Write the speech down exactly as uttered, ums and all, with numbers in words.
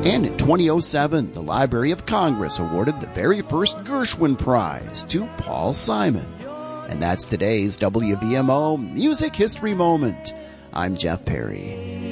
And in two thousand seven, the Library of Congress awarded the very first Gershwin Prize to Paul Simon. And that's today's W V M O Music History Moment. I'm Jeff Perry.